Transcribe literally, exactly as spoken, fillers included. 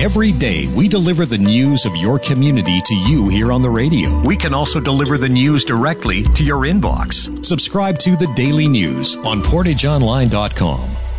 Every day, we deliver the news of your community to you here on the radio. We can also deliver the news directly to your inbox. Subscribe to The Daily News on portage online dot com.